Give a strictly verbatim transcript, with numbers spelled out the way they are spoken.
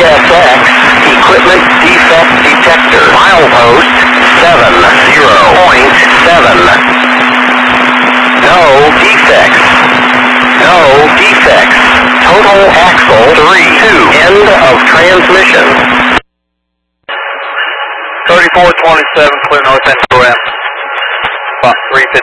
S X, equipment defect detector, milepost seven zero point seven. No defects. No defects. Total axle three two. End of transmission. thirty-four twenty-seven, clear north end to ramp. About three fifty.